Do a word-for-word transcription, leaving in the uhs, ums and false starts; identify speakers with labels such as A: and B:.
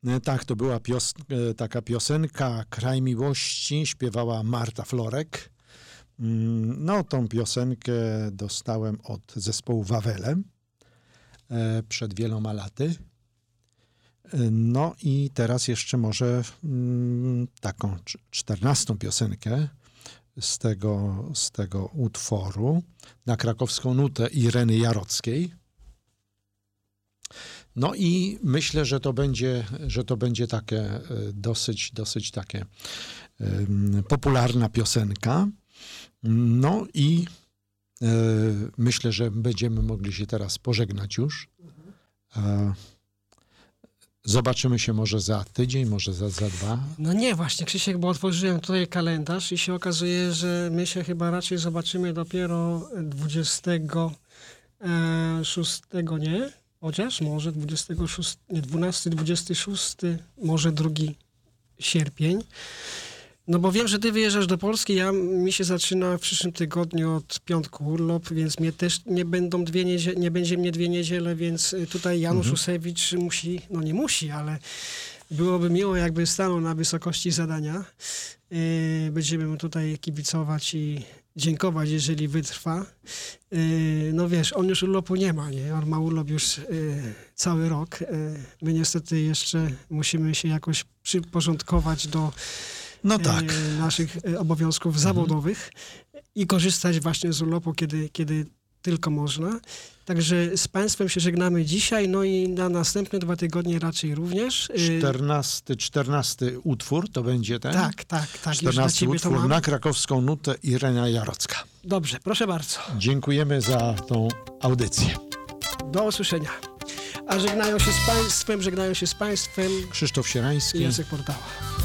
A: Tak, to była pios taka piosenka Kraj Miłości, śpiewała Marta Florek. No, tą piosenkę dostałem od zespołu Wawele przed wieloma laty. No i teraz jeszcze może taką czternastą piosenkę z tego, z tego utworu na krakowską nutę Ireny Jarockiej. No i myślę, że to będzie, że to będzie takie dosyć, dosyć takie um, popularna piosenka. No i e, myślę, że będziemy mogli się teraz pożegnać już. E, zobaczymy się może za tydzień, może za, za dwa.
B: No nie, właśnie Krzysiek, bo otworzyłem tutaj kalendarz i się okazuje, że my się chyba raczej zobaczymy dopiero dwudziestego szóstego, nie? Chociaż może dwudziestego szóstego, nie, dwunastego, dwudziestego szóstego, może drugi sierpień. No bo wiem, że ty wyjeżdżasz do Polski, ja, mi się zaczyna w przyszłym tygodniu od piątku urlop, więc mnie też nie będą dwie niedziele, nie będzie mnie dwie niedziele, więc tutaj Janusz mhm. Usewicz musi, no nie musi, ale byłoby miło, jakby stanął na wysokości zadania. Yy, będziemy mu tutaj kibicować i dziękować, jeżeli wytrwa. Yy, no wiesz, on już urlopu nie ma, nie? On ma urlop już yy, cały rok. Yy, my niestety jeszcze musimy się jakoś przyporządkować do
A: no tak.
B: yy, naszych yy, obowiązków mhm. zawodowych i korzystać właśnie z urlopu, kiedy, kiedy tylko można. Także z Państwem się żegnamy dzisiaj, no i na następne dwa tygodnie raczej również.
A: czternasty, czternasty utwór to będzie ten?
B: Tak, tak, tak.
A: czternasty utwór na krakowską nutę Irena Jarocka.
B: Dobrze, proszę bardzo.
A: Dziękujemy za tą audycję.
B: Do usłyszenia. A żegnają się z Państwem, żegnają się z Państwem
A: Krzysztof Sierański
B: i Jacek Portała.